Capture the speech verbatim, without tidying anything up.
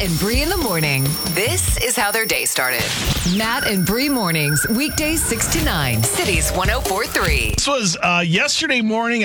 Matt and Bree in the morning. This is how their day started. Matt and Bree mornings, weekdays six to nine. Cities one oh four point three. This was uh, yesterday morning.